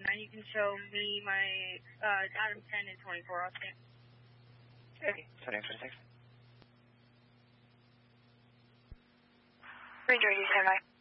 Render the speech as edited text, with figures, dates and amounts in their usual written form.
You can show me my Adam 10 and 24. Okay. Okay, sorry for a second. Ranger 80, stand by.